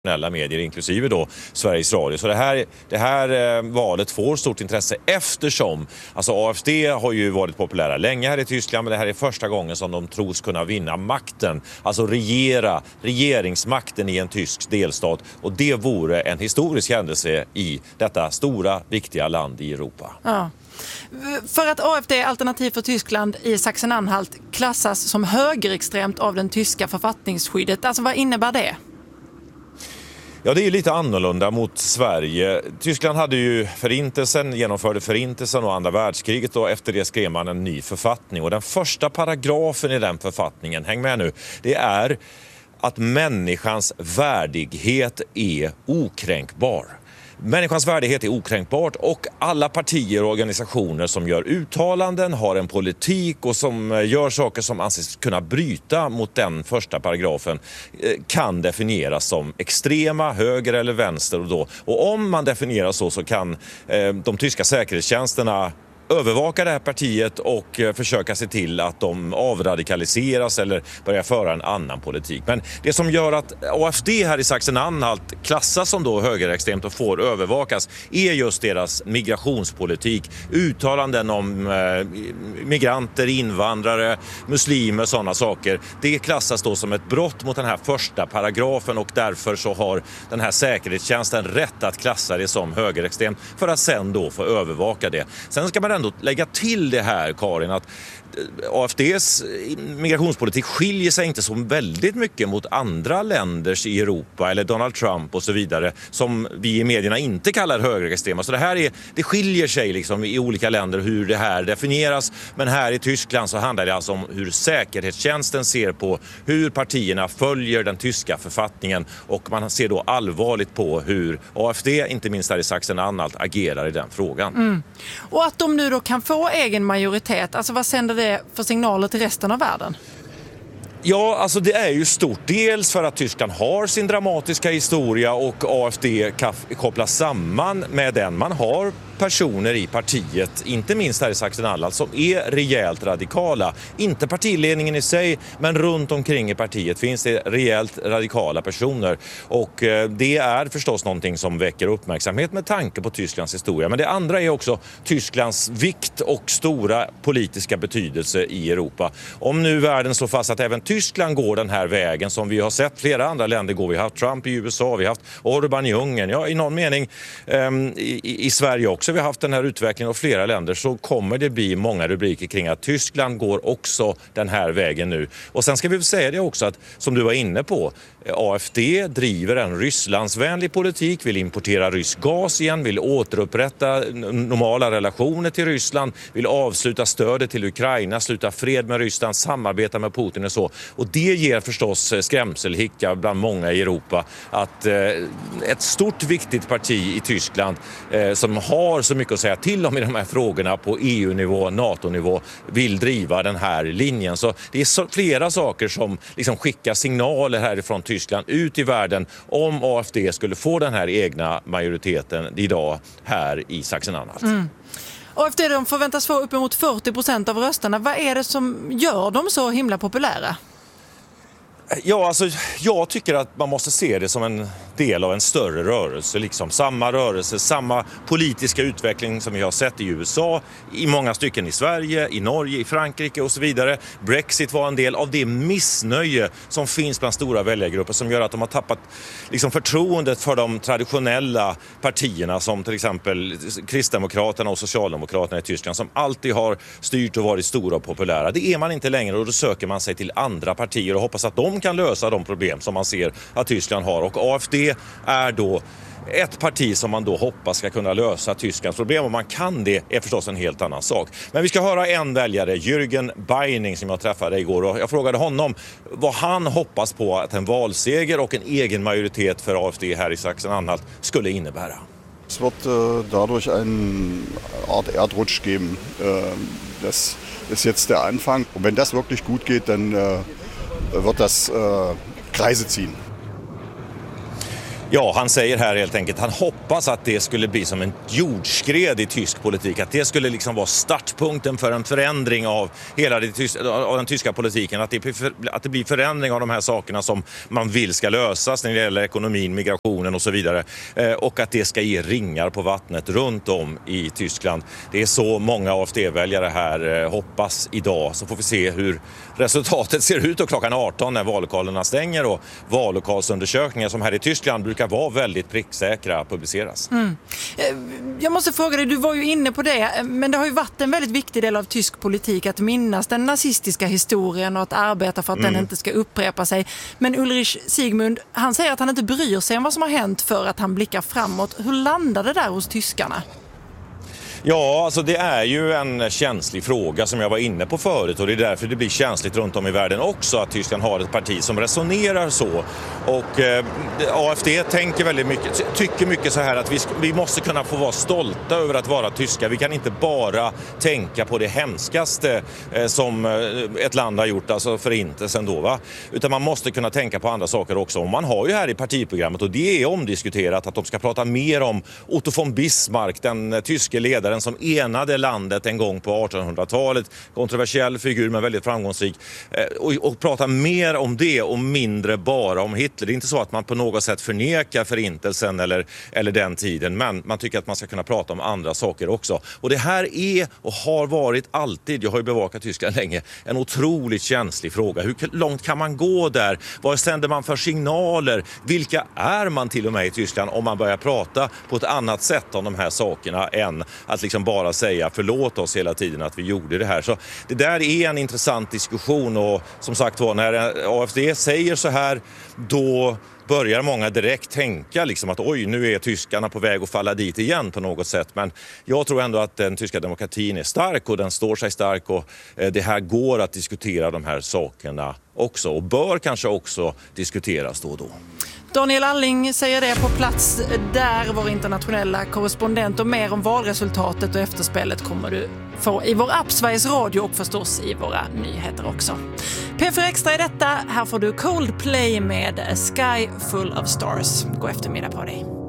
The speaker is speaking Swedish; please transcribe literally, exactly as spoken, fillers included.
medier, inklusive då Sveriges Radio. Så det här, det här eh, valet får stort intresse eftersom alltså A F D har ju varit populära länge här i Tyskland, men det här är första gången som de tros kunna vinna makten, alltså regera, regeringsmakten i en tysk delstat, och det vore en historisk händelse i detta stora, viktiga land i Europa. Ja. För att A F D, Alternativ för Tyskland i Sachsen-Anhalt, klassas som högerextremt av den tyska författningsskyddet, alltså vad innebär det? Ja, det är lite annorlunda mot Sverige. Tyskland hade ju förintelsen, genomförde förintelsen och andra världskriget, och efter det skrev man en ny författning. Och den första paragrafen i den författningen, häng med nu, det är att människans värdighet är okränkbar. Människans värdighet är okränkbart, och alla partier och organisationer som gör uttalanden, har en politik och som gör saker som anses kunna bryta mot den första paragrafen kan definieras som extrema, höger eller vänster. Och, då. och om man definierar så så kan eh, de tyska säkerhetstjänsterna övervaka det här partiet och försöka se till att de avradikaliseras eller börjar föra en annan politik. Men det som gör att A F D här i Sachsen-Anhalt klassas som då högerextremt och får övervakas är just deras migrationspolitik. Uttalanden om eh, migranter, invandrare, muslimer, sådana saker. Det klassas då som ett brott mot den här första paragrafen, och därför så har den här säkerhetstjänsten rätt att klassa det som högerextremt för att sen då få övervaka det. Sen ska man ändå lägga till det här, Karin, att A F D:s migrationspolitik skiljer sig inte så väldigt mycket mot andra länders i Europa eller Donald Trump och så vidare, som vi i medierna inte kallar högerextrema. Så det här är, det skiljer sig liksom i olika länder hur det här definieras, men här i Tyskland så handlar det alltså om hur säkerhetstjänsten ser på hur partierna följer den tyska författningen, och man ser då allvarligt på hur A F D, inte minst här i Sachsen-Anhalt, agerar i den frågan. Mm. Och att de nu då kan få egen majoritet, alltså vad sänder det för signaler till resten av världen? Ja, alltså det är ju stort. Dels för att Tyskland har sin dramatiska historia och A F D kopplas samman med den. Man har personer i partiet, inte minst här i Sachsen-Anhalt, som är rejält radikala. Inte partiledningen i sig, men runt omkring i partiet finns det rejält radikala personer. Och eh, det är förstås någonting som väcker uppmärksamhet med tanke på Tysklands historia. Men det andra är också Tysklands vikt och stora politiska betydelse i Europa. Om nu världen slår fast att även Tyskland går den här vägen som vi har sett flera andra länder gå. Vi har haft Trump i U S A, vi har haft Orbán i Ungern, ja i någon mening eh, i, i Sverige också. Vi har haft den här utvecklingen av flera länder, så kommer det bli många rubriker kring att Tyskland går också den här vägen nu. Och sen ska vi säga det också att, som du var inne på, A F D driver en Rysslandsvänlig politik, vill importera rysk gas igen, vill återupprätta normala relationer till Ryssland, vill avsluta stödet till Ukraina, sluta fred med Ryssland, samarbeta med Putin och så. Och det ger förstås skrämselhicka bland många i Europa att eh, ett stort viktigt parti i Tyskland eh, som har så mycket att säga till om i de här frågorna på E U-nivå, NATO-nivå, vill driva den här linjen. Så det är så, flera saker som liksom skickar signaler härifrån Tyskland ut i världen om A F D skulle få den här egna majoriteten idag här i Sachsen-Anhalt. Mm. A F D de förväntas få uppemot fyrtio procent av rösterna. Vad är det som gör dem så himla populära? Ja, alltså jag tycker att man måste se det som en del av en större rörelse, liksom samma rörelse, samma politiska utveckling som vi har sett i U S A, i många stycken i Sverige, i Norge, i Frankrike och så vidare. Brexit var en del av det missnöje som finns bland stora väljargrupper som gör att de har tappat liksom förtroendet för de traditionella partierna som till exempel Kristdemokraterna och Socialdemokraterna i Tyskland, som alltid har styrt och varit stora och populära. Det är man inte längre, och då söker man sig till andra partier och hoppas att de kan lösa de problem som man ser att Tyskland har. Och A F D är då ett parti som man då hoppas ska kunna lösa Tysklands problem. Om man kan det är förstås en helt annan sak. Men vi ska höra en väljare, Jürgen Beining, som jag träffade igår. Och jag frågade honom vad han hoppas på att en valseger och en egen majoritet för A F D här i Sachsen-Anhalt skulle innebära. Es wird äh, dadurch eine Art Erdrutsch geben. Äh, das ist jetzt der Anfang. Und wenn das wirklich gut geht, dann äh, wird das äh, Kreise ziehen. Ja, han säger här helt enkelt, han hoppas att det skulle bli som en jordskred i tysk politik. Att det skulle liksom vara startpunkten för en förändring av hela det tyska, av den tyska politiken. Att det, att det blir förändring av de här sakerna som man vill ska lösas när det gäller ekonomin, migrationen och så vidare. Eh, och att det ska ge ringar på vattnet runt om i Tyskland. Det är så många A F D-väljare här eh, hoppas idag. Så får vi se hur resultatet ser ut och klockan arton när vallokalerna stänger och vallokalsundersökningar som här i Tyskland brukar vara väldigt pricksäkra publiceras. Mm. Jag måste fråga dig, du var ju inne på det, men det har ju varit en väldigt viktig del av tysk politik att minnas den nazistiska historien och att arbeta för att mm. den inte ska upprepa sig. Men Ulrich Siegmund, han säger att han inte bryr sig om vad som har hänt för att han blickar framåt. Hur landade det där hos tyskarna? Ja, alltså det är ju en känslig fråga som jag var inne på förut och det är därför det blir känsligt runt om i världen också att Tyskland har ett parti som resonerar så. Och eh, A F D tänker väldigt mycket, tycker mycket så här att vi, vi måste kunna få vara stolta över att vara tyska. Vi kan inte bara tänka på det hemskaste eh, som ett land har gjort, alltså förintelsen då, va? Utan man måste kunna tänka på andra saker också. Och man har ju här i partiprogrammet, och det är omdiskuterat, att de ska prata mer om Otto von Bismarck, den tyske ledaren som enade landet en gång på artonhundratalet. Kontroversiell figur men väldigt framgångsrik. Och, och prata mer om det och mindre bara om Hitler. Det är inte så att man på något sätt förnekar förintelsen eller, eller den tiden, men man tycker att man ska kunna prata om andra saker också. Och det här är och har varit alltid, jag har ju bevakat Tyskland länge, en otroligt känslig fråga. Hur långt kan man gå där? Vad sänder man för signaler? Vilka är man till och med i Tyskland om man börjar prata på ett annat sätt om de här sakerna än att liksom bara säga förlåt oss hela tiden att vi gjorde det här. Så det där är en intressant diskussion och som sagt var, när A F D säger så här, då börjar många direkt tänka liksom att oj, nu är tyskarna på väg att falla dit igen på något sätt. Men jag tror ändå att den tyska demokratin är stark och den står sig stark och det här går att diskutera de här sakerna också och bör kanske också diskuteras då och då. Daniel Alling säger det på plats där, vår internationella korrespondent, och mer om valresultatet och efterspelet kommer du få i vår app Sveriges Radio och förstås i våra nyheter också. P fyra Extra är detta, här får du Coldplay med A Sky Full of Stars. God eftermiddag på dig.